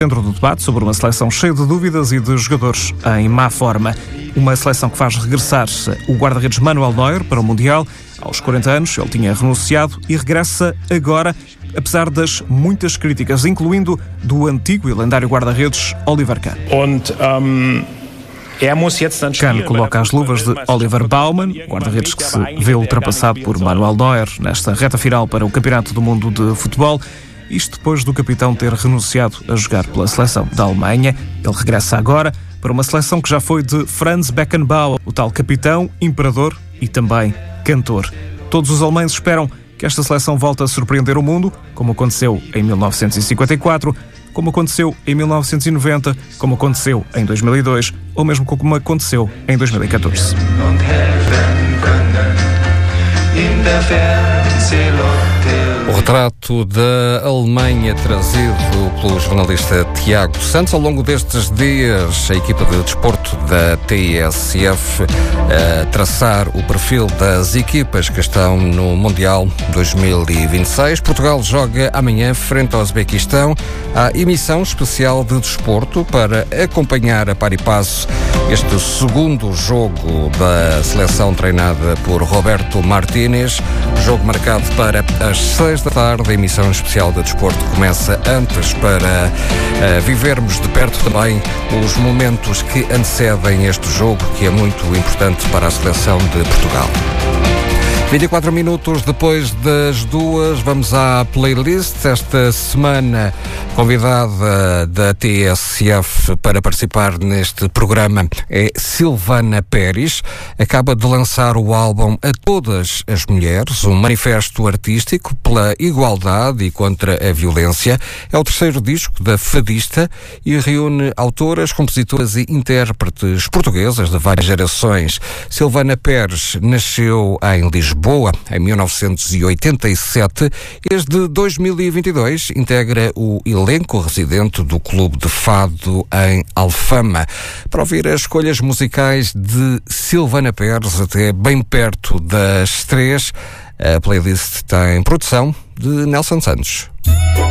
Centro do debate sobre uma seleção cheia de dúvidas e de jogadores em má forma. Uma seleção que faz regressar o guarda-redes Manuel Neuer para o Mundial. Aos 40 anos, ele tinha renunciado e regressa agora, apesar das muitas críticas, incluindo do antigo e lendário guarda-redes Oliver Kahn. Kahn coloca as luvas de Oliver Baumann, guarda-redes que se vê ultrapassado por Manuel Neuer nesta reta final para o Campeonato do Mundo de Futebol. Isto depois do capitão ter renunciado a jogar pela seleção da Alemanha. Ele regressa agora para uma seleção que já foi de Franz Beckenbauer, o tal capitão, imperador e também cantor. Todos os alemães esperam que esta seleção volte a surpreender o mundo, como aconteceu em 1954, como aconteceu em 1990, como aconteceu em 2002 ou mesmo como aconteceu em 2014. O retrato da Alemanha trazido pelo jornalista Tiago Santos. Ao longo destes dias, a equipa de desporto da TSF a traçar o perfil das equipas que estão no Mundial 2026. Portugal joga amanhã frente ao Uzbequistão. Há emissão especial de desporto para acompanhar a par e passo este segundo jogo da seleção treinada por Roberto Martínez. Jogo marcado para as 6 da tarde. A emissão especial de desporto começa antes para vivermos de perto também os momentos que antecedem este jogo, que é muito importante para a seleção de Portugal. 24 minutos depois das 2, vamos à playlist. Esta semana, convidada da TSF para participar neste programa é Silvana Pérez. Acaba de lançar o álbum A Todas as Mulheres, um manifesto artístico pela igualdade e contra a violência. É o terceiro disco da fadista e reúne autoras, compositoras e intérpretes portuguesas de várias gerações. Silvana Pérez nasceu em Lisboa em 1987. Desde 2022 integra o elenco residente do Clube de Fado em Alfama. Para ouvir as escolhas musicais de Silvana Pérez até bem perto das 3, a playlist tem produção de Nelson Santos.